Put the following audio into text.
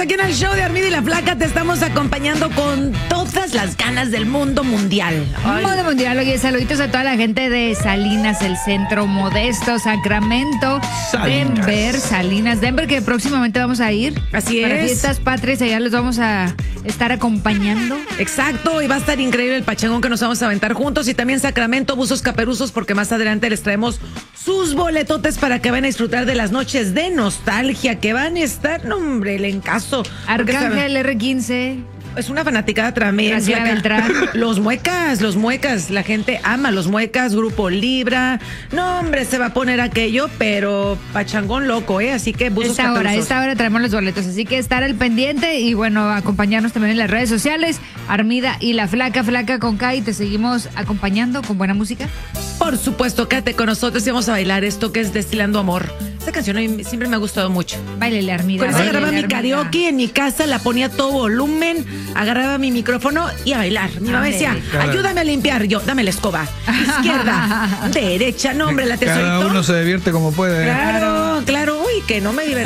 aquí en el show de Armida y la Flaca. Te estamos acompañando con todas las ganas del mundo mundial. Mundo mundial. Oye, saluditos a toda la gente de Salinas, el Centro, Modesto, Sacramento, Salinas, Denver, que próximamente vamos a ir. Así para es. Fiestas Patrias, allá los vamos a estar acompañando. Exacto, y va a estar increíble el pachangón que nos vamos a aventar juntos. Y también Sacramento, Buzos Caperuzos, porque más adelante les traemos sus boletotes para que vayan a disfrutar de las noches de nostalgia que van a estar, no hombre, el encaso. Arcángel R15. Es una fanaticada también. Graciela Beltrán. Los muecas, la gente ama los muecas, Grupo Libra. No, hombre, se va a poner aquello, pero pachangón loco, Así que Buzos Caperuzos. Esta hora traemos los boletos, así que estar al pendiente y bueno, acompañarnos también en las redes sociales. Armida y la Flaca con K, y te seguimos acompañando con buena música. Por supuesto, quédate con nosotros y vamos a bailar esto que es Destilando Amor. Esta canción a mí siempre me ha gustado mucho. Báilele, Armida. Con eso agarraba mi karaoke en mi casa, la ponía a todo volumen, agarraba mi micrófono y a bailar. Mi mamá decía, ayúdame a limpiar. Yo, dame la escoba. Izquierda, derecha, no hombre, la tesorito. Cada uno se divierte como puede. Claro, uy, que no me divertí.